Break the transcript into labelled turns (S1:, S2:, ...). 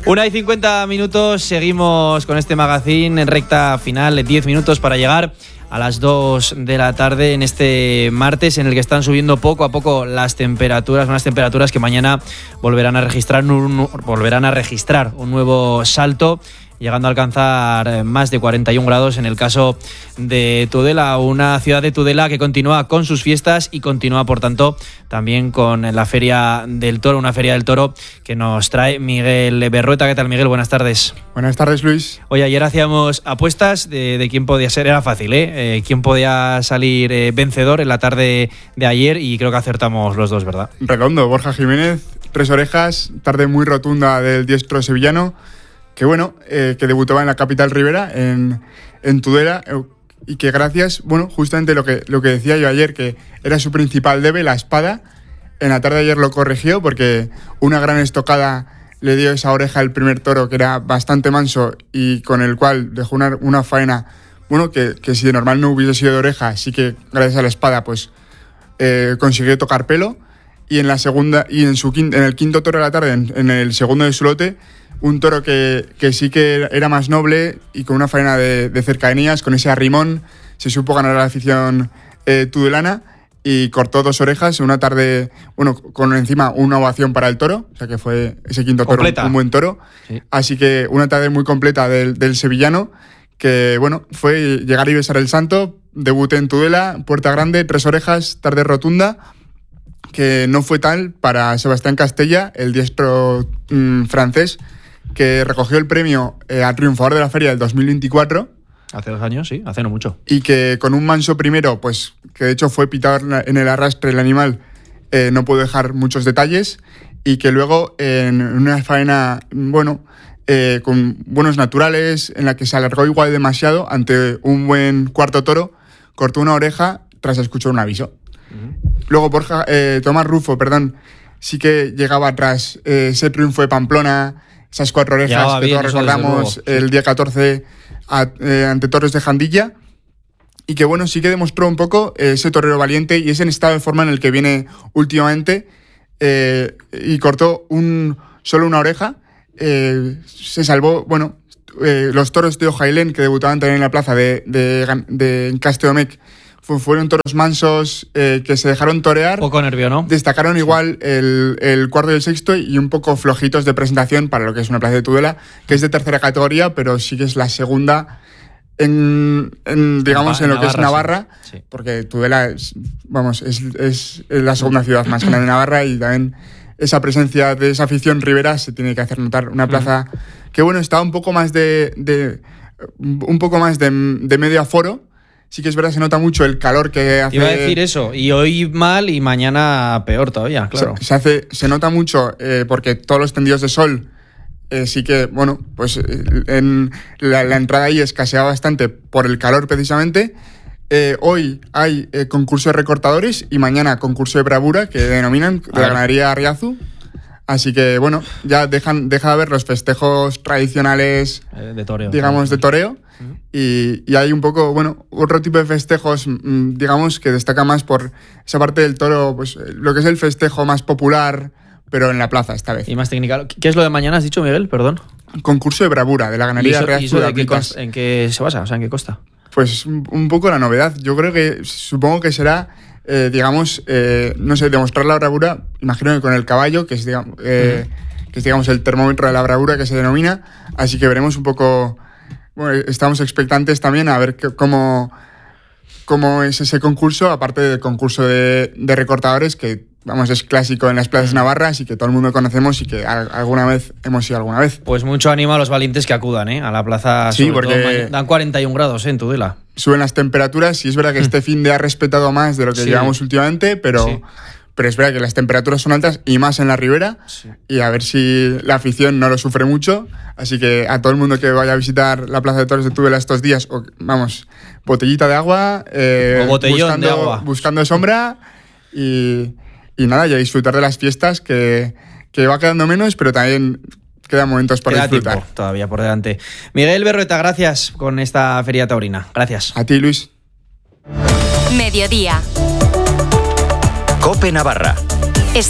S1: 1:50, seguimos con este magazine en recta final, 10 minutos para llegar a las 2 de la tarde en este martes en el que están subiendo poco a poco las temperaturas, unas temperaturas que mañana volverán a registrar un nuevo salto, llegando a alcanzar más de 41 grados en el caso de Tudela, una ciudad de Tudela que continúa con sus fiestas y continúa, por tanto, también con la Feria del Toro, una Feria del Toro que nos trae Miguel Berrueta. ¿Qué tal, Miguel? Buenas tardes.
S2: Buenas tardes, Luis.
S1: Oye, ayer hacíamos apuestas de quién podía ser, era fácil, quién podía salir vencedor en la tarde de ayer y creo que acertamos los dos, ¿verdad?
S2: Redondo, Borja Jiménez, Tres Orejas, tarde muy rotunda del diestro sevillano, que bueno, que debutaba en la capital ribera, en Tudela, y que gracias, bueno, justamente lo que decía yo ayer, que era su principal debe, la espada, en la tarde de ayer lo corrigió porque una gran estocada le dio esa oreja al primer toro, que era bastante manso y con el cual dejó una faena, bueno, que si de normal no hubiese sido de oreja, sí que gracias a la espada pues consiguió tocar pelo. Y en la segunda y en el quinto toro de la tarde, en el segundo de su lote, un toro que sí que era más noble y con una faena de cercanías, con ese arrimón, se supo ganar a la afición tudelana y cortó dos orejas en una tarde, bueno, con encima una ovación para el toro, o sea que fue ese quinto toro un buen toro. Sí. Así que una tarde muy completa del sevillano, que bueno, fue llegar y besar el santo, debuté en Tudela, Puerta Grande, Tres Orejas, tarde rotunda, que no fue tal para Sebastián Castella, el diestro francés, que recogió el premio a triunfador de la feria del 2024.
S1: Hace 2 años, sí, hace no mucho.
S2: Y que con un manso primero, pues que de hecho fue pitado en el arrastre el animal, no puedo dejar muchos detalles, y que luego en una faena, bueno, con buenos naturales, en la que se alargó igual demasiado, ante un buen cuarto toro, cortó una oreja tras escuchar un aviso. Luego Tomás Rufo, sí que llegaba tras ese triunfo de Pamplona, esas 4 orejas que todos recordamos el día 14 ante Toros de Jandilla, y que bueno, sí que demostró un poco ese torero valiente y ese estado de forma en el que viene últimamente, y cortó solo una oreja, se salvó, bueno, los toros de Ojailén, que debutaban también en la plaza de Castellomec, fueron toros mansos, que se dejaron torear.
S1: Poco nervio, ¿no?
S2: Destacaron igual el cuarto y el sexto, y un poco flojitos de presentación para lo que es una plaza de Tudela, que es de tercera categoría, pero sí que es la segunda en lo que es Navarra, sí. Porque Tudela es la segunda ciudad más grande de Navarra, y también esa presencia de esa afición ribera se tiene que hacer notar. Una plaza que bueno, está un poco más de medio aforo. Sí que es verdad, se nota mucho el calor que hace.
S1: Iba a decir eso, y hoy mal y mañana peor todavía, claro.
S2: Se nota mucho porque todos los tendidos de sol, sí que, bueno, pues en la entrada ahí escasea bastante por el calor precisamente. Hoy hay concurso de recortadores y mañana concurso de bravura, que denominan, de la ganadería Arriazu. Así que, bueno, ya deja de ver los festejos tradicionales
S1: de toreo,
S2: digamos, de toreo. Y hay un poco, bueno, otro tipo de festejos, digamos, que destaca más por esa parte del toro, pues lo que es el festejo más popular, pero en la plaza esta vez.
S1: Y más técnica. ¿Qué es lo de mañana, has dicho, Miguel? Perdón.
S2: Concurso de bravura, de la ganadería Real.
S1: ¿Y eso en qué se basa? O sea, ¿en qué consta?
S2: Pues un poco la novedad. Yo creo que, supongo que será, no sé, demostrar la bravura, imagino que con el caballo, que es, digamos, el termómetro de la bravura que se denomina. Así que veremos un poco. Bueno, estamos expectantes también a ver cómo es ese concurso, aparte del concurso de recortadores, que vamos, es clásico en las plazas navarras y que todo el mundo conocemos y que alguna vez hemos ido alguna vez.
S1: Pues mucho ánimo a los valientes que acudan a la plaza.
S2: Sí, porque
S1: dan 41 grados en Tudela.
S2: Suben las temperaturas y es verdad que este fin de ha respetado más de lo que llevamos últimamente, pero es verdad que las temperaturas son altas y más en la ribera, y a ver si la afición no lo sufre mucho. Así que a todo el mundo que vaya a visitar la Plaza de Toros de Tudela estos días, botellita de agua,
S1: o botellón de agua,
S2: buscando sombra, y nada, y a disfrutar de las fiestas, que va quedando menos, pero también quedan momentos para disfrutar.
S1: Tiempo todavía por delante. Miguel Berrueta, gracias con esta feria taurina. Gracias.
S2: A ti, Luis.
S3: Mediodía.
S4: COPE Navarra.